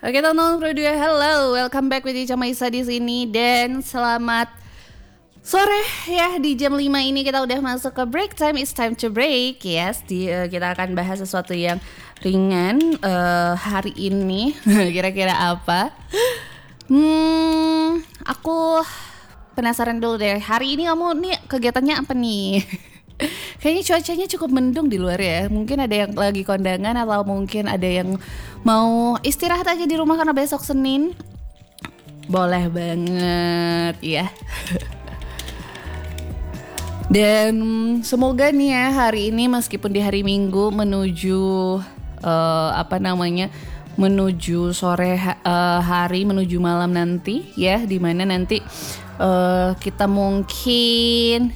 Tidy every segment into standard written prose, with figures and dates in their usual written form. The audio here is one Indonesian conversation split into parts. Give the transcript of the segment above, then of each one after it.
Oke, teman-teman Pro 2, hello, welcome back with Ica Maisa di sini dan selamat sore ya. Di jam 5 ini kita udah masuk ke break time. It's time to break. Yes, kita akan bahas sesuatu yang ringan hari ini. Kira-kira apa? Aku penasaran dulu deh. Hari ini kamu nih kegiatannya apa nih? Kayaknya cuacanya cukup mendung di luar ya. Mungkin ada yang lagi kondangan atau mungkin ada yang mau istirahat aja di rumah karena besok Senin. Boleh banget ya. Dan semoga nih ya hari ini meskipun di hari Minggu menuju menuju sore hari menuju malam nanti ya, dimana nanti kita mungkin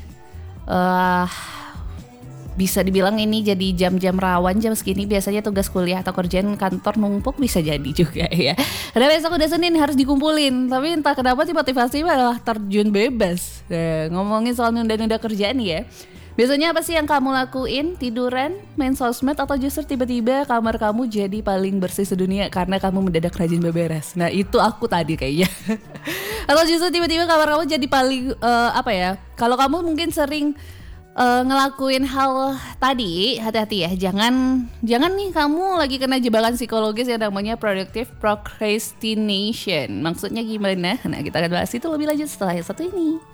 bisa dibilang ini jadi jam-jam rawan. Jam segini biasanya tugas kuliah atau kerjaan kantor numpuk, bisa jadi juga ya. Karena besok udah Senin harus dikumpulin. Tapi entah kenapa tiba-tiba malah terjun bebas. Ngomongin soal nunda-nunda kerjaan ya. Biasanya apa sih yang kamu lakuin? Tiduran, main sosmed, atau justru tiba-tiba kamar kamu jadi paling bersih sedunia karena kamu mendadak rajin beberes? Nah itu aku tadi kayaknya. Atau justru tiba-tiba kamar kamu jadi paling kalau kamu mungkin sering ngelakuin hal tadi, hati-hati ya, jangan nih kamu lagi kena jebakan psikologis yang namanya productive procrastination. Maksudnya gimana? Nah, kita akan bahas itu lebih lanjut setelah yang satu ini.